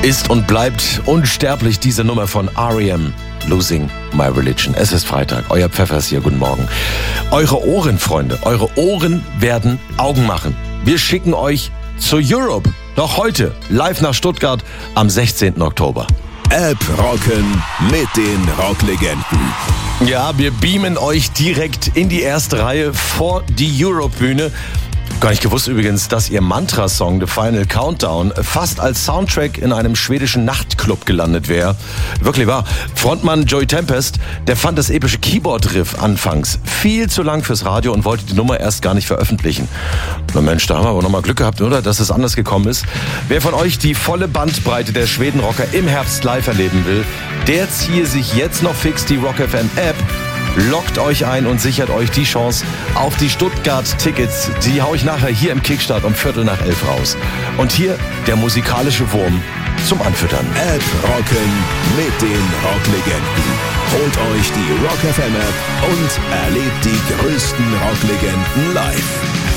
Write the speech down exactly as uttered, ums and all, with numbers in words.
ist und bleibt unsterblich diese Nummer von R E M, Losing My Religion. Es ist Freitag, euer Pfeffers hier, guten Morgen. Eure Ohren, Freunde, eure Ohren werden Augen machen. Wir schicken euch zu Europe, noch heute, live nach Stuttgart am sechzehnten Oktober. App rocken mit den Rocklegenden. Ja, wir beamen euch direkt in die erste Reihe vor die Europe-Bühne. Gar nicht gewusst übrigens, dass ihr Mantra-Song The Final Countdown fast als Soundtrack in einem schwedischen Nachtclub gelandet wäre. Wirklich wahr. Frontmann Joey Tempest, der fand das epische Keyboard-Riff anfangs viel zu lang fürs Radio und wollte die Nummer erst gar nicht veröffentlichen. Na Mensch, da haben wir aber nochmal Glück gehabt, oder? Dass es anders gekommen ist. Wer von euch die volle Bandbreite der Schwedenrocker im Herbst live erleben will, der ziehe sich jetzt noch fix die Rock F M App. Loggt euch ein und sichert euch die Chance auf die Stuttgart-Tickets. Die hau ich nachher hier im Kickstart um Viertel nach elf raus. Und hier der musikalische Wurm zum Anfüttern. App rocken mit den Rocklegenden. Holt euch die Rock F M App und erlebt die größten Rocklegenden live.